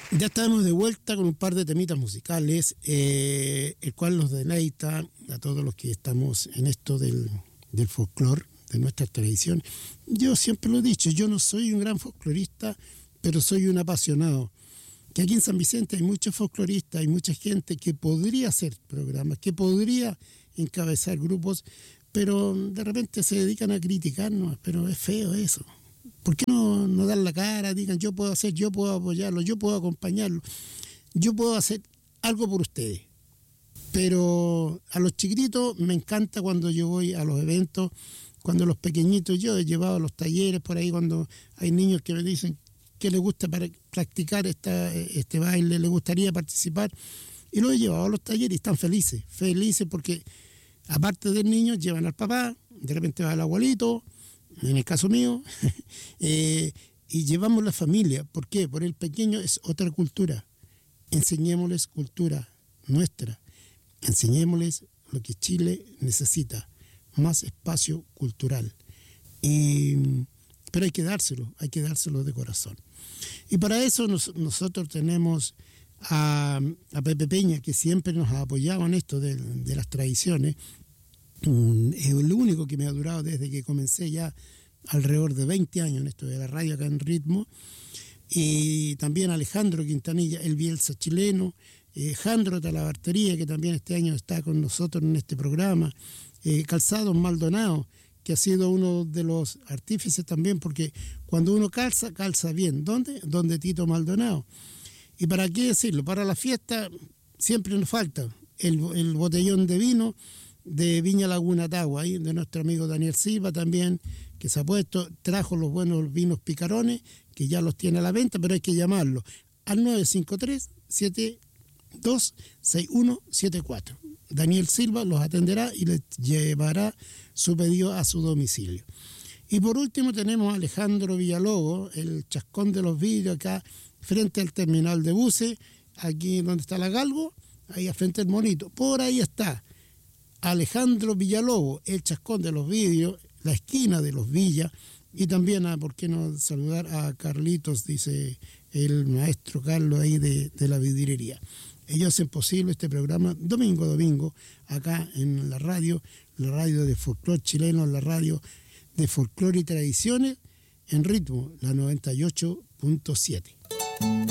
Ya estamos de vuelta con un par de temitas musicales, el cual nos deleita a todos los que estamos en esto del folclore, de nuestras tradiciones. Yo siempre lo he dicho, yo no soy un gran folclorista, pero soy un apasionado. Que aquí en San Vicente hay muchos folcloristas, hay mucha gente que podría hacer programas, que podría encabezar grupos, pero de repente se dedican a criticarnos, pero es feo eso. ¿Por qué no dar la cara? Digan, yo puedo hacer, yo puedo apoyarlo, yo puedo acompañarlo, yo puedo hacer algo por ustedes. Pero a los chiquititos me encanta cuando yo voy a los eventos, cuando los pequeñitos, yo he llevado a los talleres por ahí, cuando hay niños que me dicen que les gusta para practicar este baile, les gustaría participar, y los he llevado a los talleres y están felices porque aparte del niño llevan al papá, de repente va al abuelito, en el caso mío, y llevamos la familia. ¿Por qué? Porque el pequeño es otra cultura. Enseñémosles cultura nuestra. Enseñémosles lo que Chile necesita, más espacio cultural. Pero hay que dárselo de corazón. Y para eso nosotros tenemos a Pepe Peña, que siempre nos ha apoyado en esto de las tradiciones. Es lo único que me ha durado desde que comencé ya alrededor de 20 años en esto de la radio acá en Ritmo. Y también Alejandro Quintanilla, el Bielsa chileno, Jandro Talabartería, que también este año está con nosotros en este programa, Calzados Maldonado, que ha sido uno de los artífices también, porque cuando uno calza bien. ¿Dónde? Donde Tito Maldonado. Y para qué decirlo, para la fiesta siempre nos falta el botellón de vino de Viña Laguna Tagua, ahí de nuestro amigo Daniel Silva también, que se ha puesto, trajo los buenos vinos picarones, que ya los tiene a la venta, pero hay que llamarlo al 953-726174. Daniel Silva los atenderá y les llevará su pedido a su domicilio. Y por último tenemos a Alejandro Villalobos, el chascón de los vidrios, acá frente al terminal de buses, aquí donde está la Galgo, ahí al frente del Monito. Por ahí está Alejandro Villalobos, el chascón de los vidrios, la esquina de los Villas, y también, ¿por qué no saludar a Carlitos, dice el maestro Carlos ahí de la vidriería. Ellos hacen posible este programa domingo a domingo, acá en la radio de folclore chileno, la radio de folclore y tradiciones, en Ritmo, la 98.7.